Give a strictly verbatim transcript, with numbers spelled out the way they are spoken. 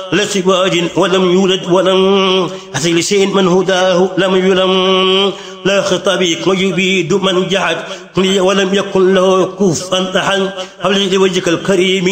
لسواج ولم يولد ولم أتي لشيء من هداه لم يلم لا خطابي ويبيد من جحد ولم يكن له كفوا أحد حولي لوجهك الكريم